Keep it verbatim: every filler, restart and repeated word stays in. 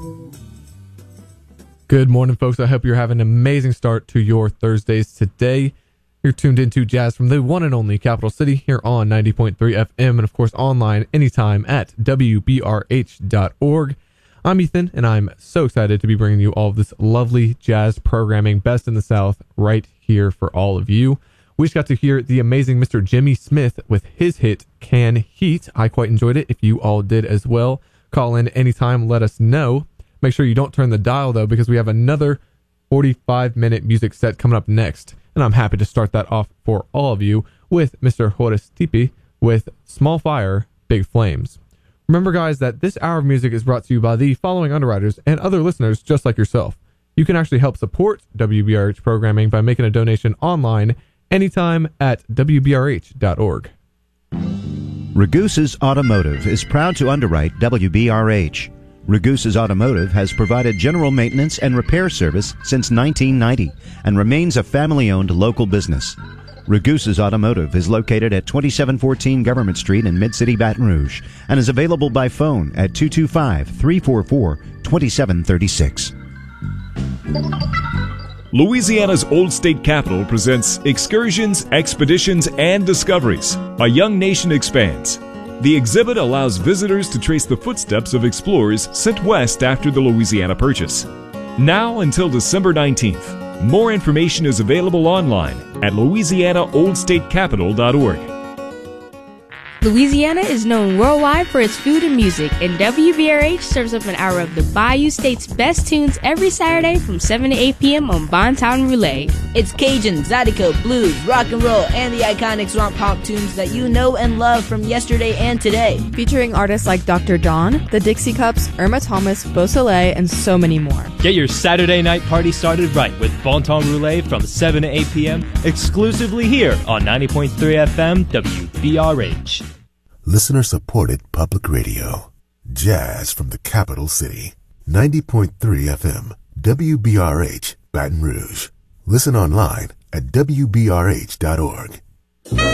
Good morning, folks. I hope you're having an amazing start to your Thursdays today. You're tuned into Jazz from the one and only Capital City here on ninety point three F M and, of course, online anytime at W B R H dot org. I'm Ethan, and I'm so excited to be bringing you all of this lovely jazz programming, best in the South, right here for all of you. We just got to hear the amazing Mister Jimmy Smith with his hit, Can Heat. I quite enjoyed it. If you all did as well, call in anytime, let us know. Make sure you don't turn the dial, though, because we have another forty-five minute music set coming up next. And I'm happy to start that off for all of you with Mister Horace Tipi with Small Fire, Big Flames. Remember, guys, that this hour of music is brought to you by the following underwriters and other listeners just like yourself. You can actually help support W B R H programming by making a donation online anytime at W B R H dot org. Ragusa's Automotive is proud to underwrite W B R H. Ragusa's Automotive has provided general maintenance and repair service since nineteen ninety and remains a family-owned local business. Ragusa's Automotive is located at twenty-seven fourteen Government Street in Mid-City, Baton Rouge, and is available by phone at two two five, three four four, two seven three six. Louisiana's Old State Capitol presents Excursions, Expeditions, and Discoveries. A Young Nation Expands. The exhibit allows visitors to trace the footsteps of explorers sent west after the Louisiana Purchase. Now until December nineteenth. More information is available online at louisiana old state capitol dot org. Louisiana is known worldwide for its food and music, and W B R H serves up an hour of the Bayou State's best tunes every Saturday from seven to eight p.m. on Bonton Relay. It's Cajun, Zydeco, blues, rock and roll, and the iconic swamp pop tunes that you know and love from yesterday and today. Featuring artists like Doctor John, the Dixie Cups, Irma Thomas, Beausoleil, and so many more. Get your Saturday night party started right with Bonton Relay from seven to eight p.m. exclusively here on ninety point three F M W B R H. Listener-supported public radio. Jazz from the capital city. ninety point three F M, W B R H, Baton Rouge. Listen online at W B R H dot org.